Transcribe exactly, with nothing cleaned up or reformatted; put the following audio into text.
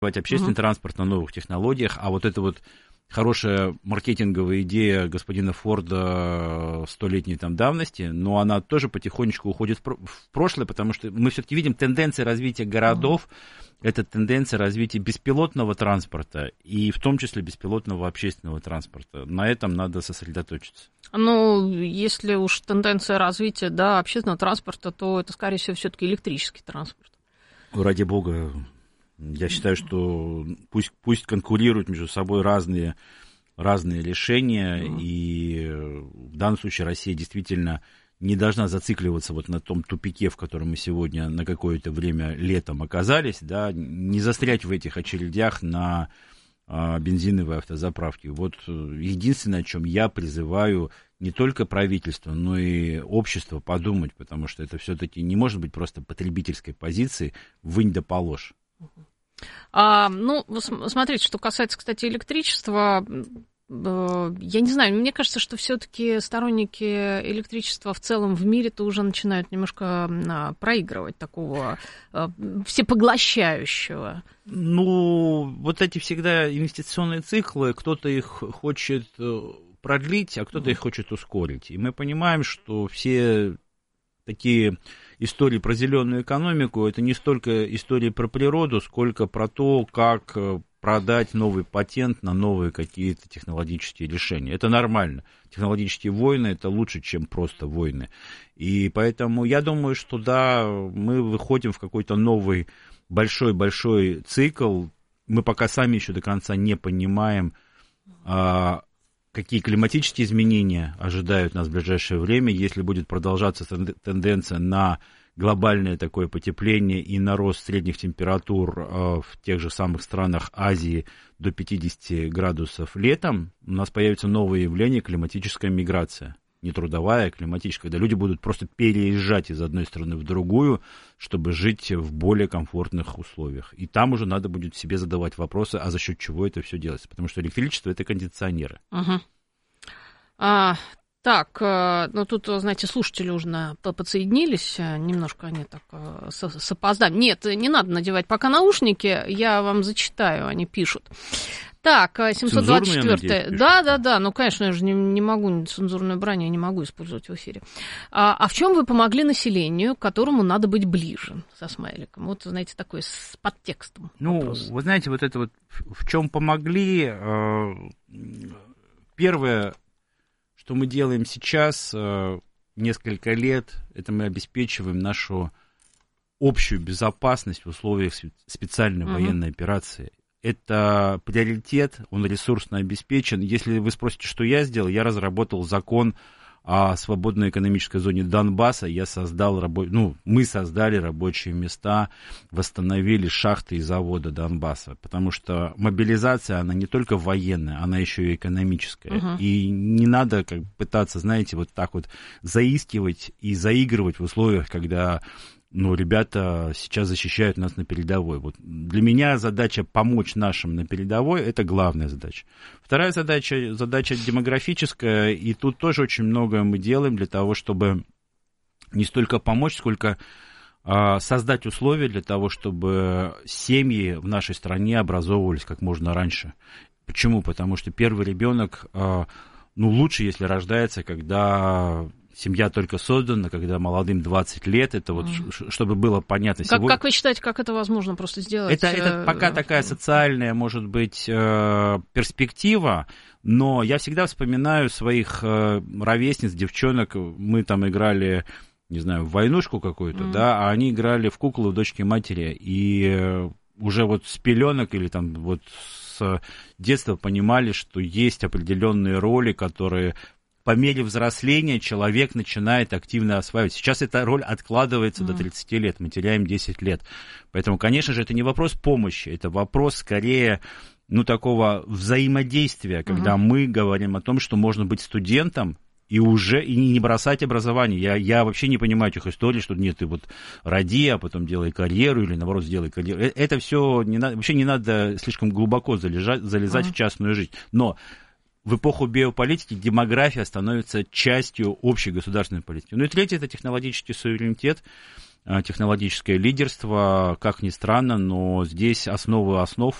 общественный uh-huh. транспорт на новых технологиях, а вот это вот хорошая маркетинговая идея господина Форда столетней там давности, но она тоже потихонечку уходит в прошлое, потому что мы все-таки видим тенденции развития городов, uh-huh. это тенденция развития беспилотного транспорта и в том числе беспилотного общественного транспорта. На этом надо сосредоточиться. Ну, если уж тенденция развития, да, общественного транспорта, то это, скорее всего, все-таки электрический транспорт. Ради бога. Я считаю, что пусть, пусть конкурируют между собой разные, разные решения, mm. и в данном случае Россия действительно не должна зацикливаться вот на том тупике, в котором мы сегодня на какое-то время летом оказались, да, не застрять в этих очередях на а, бензиновые автозаправки. Вот единственное, о чем я призываю не только правительство, но и общество подумать, потому что это все-таки не может быть просто потребительской позиции «вынь да положь». А, ну, смотрите, что касается, кстати, электричества, я не знаю, мне кажется, что все-таки сторонники электричества в целом в мире-то уже начинают немножко проигрывать такого всепоглощающего. Ну, вот эти всегда инвестиционные циклы, кто-то их хочет продлить, а кто-то их хочет ускорить. И мы понимаем, что все такие истории про зеленую экономику, это не столько истории про природу, сколько про то, как продать новый патент на новые какие-то технологические решения. Это нормально. Технологические войны – это лучше, чем просто войны. И поэтому я думаю, что да, мы выходим в какой-то новый большой-большой цикл. Мы пока сами еще до конца не понимаем, какие климатические изменения ожидают нас в ближайшее время, если будет продолжаться тенденция на глобальное такое потепление и на рост средних температур в тех же самых странах Азии до пятьдесят градусов летом, у нас появится новое явление — климатическая миграция. Не трудовая, а климатическая, когда люди будут просто переезжать из одной страны в другую, чтобы жить в более комфортных условиях. И там уже надо будет себе задавать вопросы, а за счет чего это все делается. Потому что электричество — это кондиционеры. Угу. А, так, ну тут, знаете, слушатели уже подсоединились, немножко они так с, с опозданием. Нет, не надо надевать пока наушники, я вам зачитаю, они пишут. Так, семьсот двадцать четвёртый. Да, да, да. Ну, конечно, я же не, не могу, цензурную брань я не могу использовать в эфире. А, а в чем вы помогли населению, которому надо быть ближе, со смайликом? Вот, знаете, такой с подтекстом. Ну, вопрос. Вы знаете, вот это вот в чем помогли. Первое, что мы делаем сейчас, несколько лет, это мы обеспечиваем нашу общую безопасность в условиях специальной uh-huh. военной операции. Это приоритет, он ресурсно обеспечен. Если вы спросите, что я сделал, я разработал закон о свободной экономической зоне Донбасса. Я создал, рабо... ну, мы создали рабочие места, восстановили шахты и заводы Донбасса. Потому что мобилизация, она не только военная, она еще и экономическая. Uh-huh. И не надо как, пытаться, знаете, вот так вот заискивать и заигрывать в условиях, когда... Ну, ребята сейчас защищают нас на передовой. Вот для меня задача помочь нашим на передовой — это главная задача. Вторая задача — задача демографическая, и тут тоже очень многое мы делаем для того, чтобы не столько помочь, сколько а, создать условия для того, чтобы семьи в нашей стране образовывались как можно раньше. Почему? Потому что первый ребенок, а, ну, лучше, если рождается, когда... Семья только создана, когда молодым двадцать лет, это вот, mm. чтобы было понятно. Как, сегодня... как вы считаете, как это возможно просто сделать? Это, это пока такая социальная, может быть, перспектива, но я всегда вспоминаю своих ровесниц, девчонок, мы там играли, не знаю, в войнушку какую-то, mm. да, а они играли в куклы у дочки матери, и уже вот с пеленок или там вот с детства понимали, что есть определенные роли, которые... По мере взросления человек начинает активно осваивать. Сейчас эта роль откладывается mm. до тридцати лет, мы теряем десять лет. Поэтому, конечно же, это не вопрос помощи, это вопрос скорее, ну, такого взаимодействия, когда mm-hmm. мы говорим о том, что можно быть студентом и уже и не бросать образование. Я, я вообще не понимаю этих историй, что нет, ты вот роди, а потом делай карьеру, или наоборот сделай карьеру. Это все не надо, вообще не надо слишком глубоко залежать, залезать mm-hmm. в частную жизнь. Но в эпоху биополитики демография становится частью общей государственной политики. Ну и третье — это технологический суверенитет. технологическое лидерство, как ни странно, но здесь основы основ